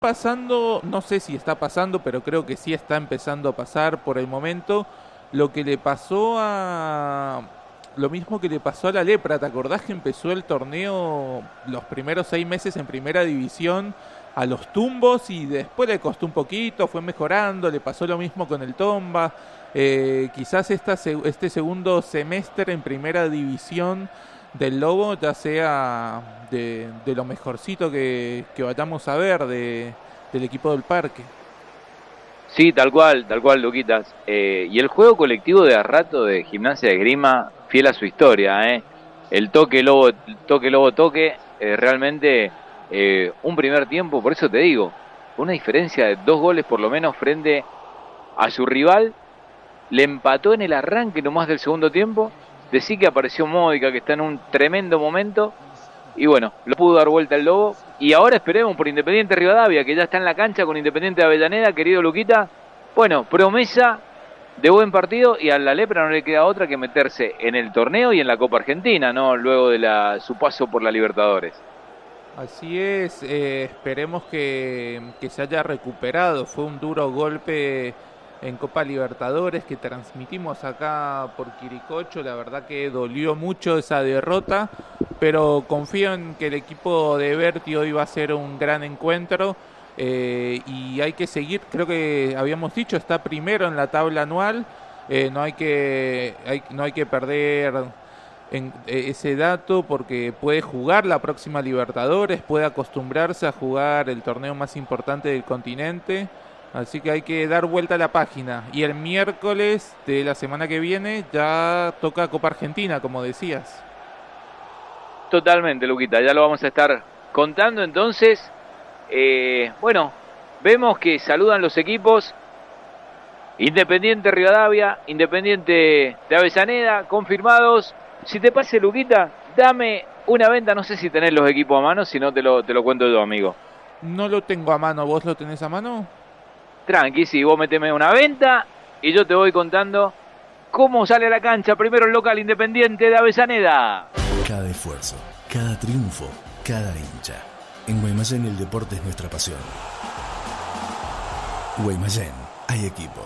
Pasando, no sé si está pasando, pero creo que sí está empezando a pasar por el momento lo que le pasó a... Lo mismo que le pasó a la Lepra. ¿Te acordás que empezó el torneo los primeros 6 meses en primera división a los tumbos y después le costó un poquito, fue mejorando, le pasó lo mismo con el Tomba? Quizás este segundo semestre en primera división del Lobo ya sea de lo mejorcito que vayamos a ver del equipo del Parque. Sí, tal cual, Luquitas. Y el juego colectivo de a rato de Gimnasia de Esgrima, fiel a su historia, ¿eh? El toque, lobo, toque, lobo, toque, realmente un primer tiempo, por eso te digo, una diferencia de 2 goles por lo menos frente a su rival, le empató en el arranque nomás del segundo tiempo, decí que apareció Módica, que está en un tremendo momento, y bueno, lo pudo dar vuelta el Lobo. Y ahora esperemos por Independiente Rivadavia, que ya está en la cancha con Independiente de Avellaneda, querido Luquita. Bueno, promesa de buen partido y a la Lepra no le queda otra que meterse en el torneo y en la Copa Argentina, ¿no? Luego de su paso por la Libertadores. Así es, esperemos que se haya recuperado. Fue un duro golpe en Copa Libertadores que transmitimos acá por Quiricocho. La verdad que dolió mucho esa derrota, pero confío en que el equipo de Berti hoy va a ser un gran encuentro. Y hay que seguir, creo que habíamos dicho, está primero en la tabla anual. No hay que perder ese dato porque puede jugar la próxima Libertadores, puede acostumbrarse a jugar el torneo más importante del continente, así que hay que dar vuelta a la página. Y el miércoles de la semana que viene ya toca Copa Argentina, como decías. Totalmente, Luquita, ya lo vamos a estar contando entonces. Bueno, vemos que saludan los equipos. Independiente Rivadavia, Independiente de Avellaneda, confirmados. Si te pase, Luquita, dame una venta, no sé si tenés los equipos a mano, si no te lo cuento yo, amigo. No lo tengo a mano, ¿vos lo tenés a mano? Tranqui, si vos meteme una venta y yo te voy contando cómo sale a la cancha primero el local Independiente de Avellaneda. Cada esfuerzo, cada triunfo, cada hincha. En Guaymallén el deporte es nuestra pasión. Guaymallén, hay equipo.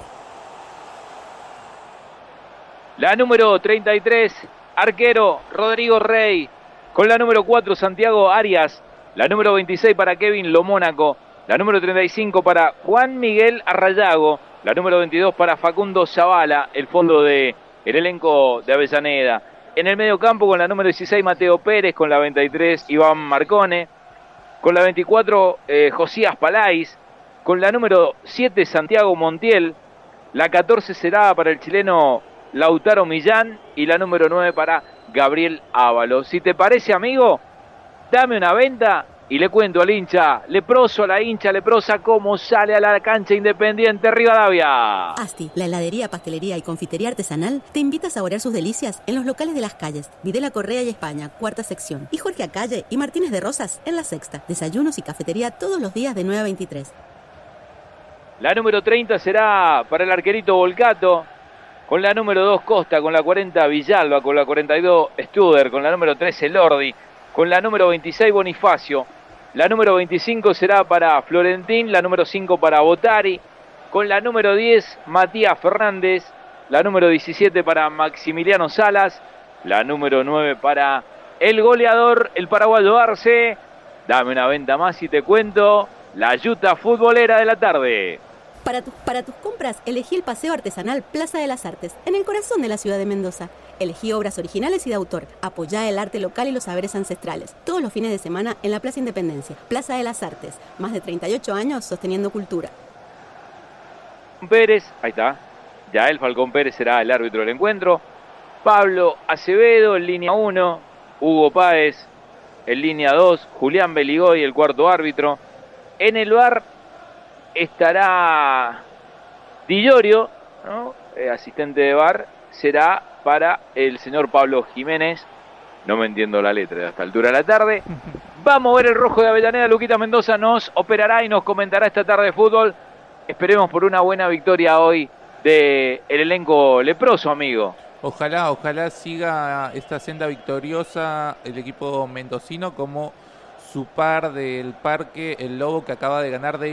La número 33, arquero Rodrigo Rey. Con la número 4, Santiago Arias. La número 26 para Kevin Lomónaco. La número 35 para Juan Miguel Arrayago. La número 22 para Facundo Zavala, el fondo del elenco de Avellaneda. En el medio campo con la número 16, Mateo Pérez. Con la 23, Iván Marcone. Con la 24, Josías Palais. Con la número 7, Santiago Montiel. La 14 será para el chileno Lautaro Millán y la número 9 para Gabriel Ábalos. Si te parece, amigo, dame una venta y le cuento al hincha leproso, a la hincha leprosa, cómo sale a la cancha Independiente Rivadavia. Asti, la heladería, pastelería y confitería artesanal, te invita a saborear sus delicias en los locales de Las Calles, Videla Correa y España, cuarta sección, y Jorge Acalle y Martínez de Rosas en la sexta. Desayunos y cafetería todos los días de 9 a 23. La número 30 será para el arquerito Volcato. Con la número 2 Costa, con la 40 Villalba, con la 42 Studer, con la número 13 Lordi, con la número 26 Bonifacio, la número 25 será para Florentín, la número 5 para Botari, con la número 10 Matías Fernández, la número 17 para Maximiliano Salas, la número 9 para el goleador, el paraguayo Arce. Dame una venta más y te cuento la yuta futbolera de la tarde. Para tus compras, elegí el Paseo Artesanal Plaza de las Artes, en el corazón de la ciudad de Mendoza. Elegí obras originales y de autor. Apoyá el arte local y los saberes ancestrales. Todos los fines de semana en la Plaza Independencia. Plaza de las Artes. Más de 38 años sosteniendo cultura. Pérez, ahí está. Ya el Falcón Pérez será el árbitro del encuentro. Pablo Acevedo en línea 1. Hugo Páez en línea 2. Julián Beligoy, el cuarto árbitro. En el VAR estará Di Llorio, ¿no? Asistente de VAR, será para el señor Pablo Jiménez. No me entiendo la letra a esta altura de la tarde. Vamos a ver el rojo de Avellaneda. Luquita Mendoza nos operará y nos comentará esta tarde de fútbol. Esperemos por una buena victoria hoy del elenco leproso, amigo. Ojalá siga esta senda victoriosa el equipo mendocino como su par del parque, el lobo que acaba de ganar David